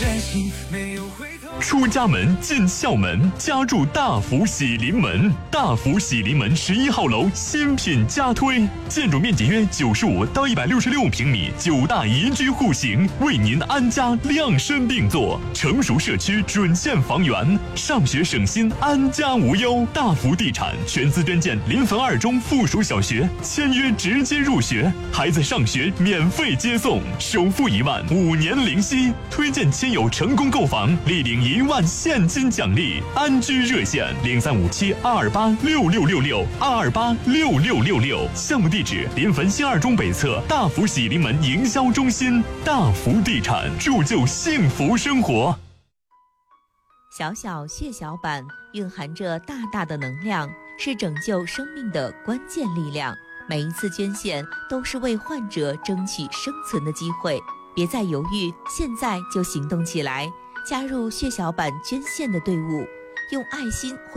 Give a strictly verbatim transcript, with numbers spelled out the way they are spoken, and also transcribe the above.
真心，没有回头。 出家门进校门，家住大福喜临门。大福喜临门十一号楼新品加推，建筑面积约九十五到一百六十六平米，九大宜居户型，为您安家量身定做。成熟社区准线房源，上学省心，安家无忧。大福地产全资捐建临汾二中附属小学，签约直接入学，孩子上学免费接送，首付一万，五年零息。推荐亲友成功购房，立领一万现金奖励。安居热线零三五七二二八六六六六二二八六六六六。项目地址临汾新二中北侧大福喜临门营销中心。大福地产，铸就幸福生活。 小小血小板蕴含着大大的能量，是拯救生命的关键力量。每一次捐献都是为患者争取生存的机会，别再犹豫，现在就行动起来，加入血小板捐献的队伍，用爱心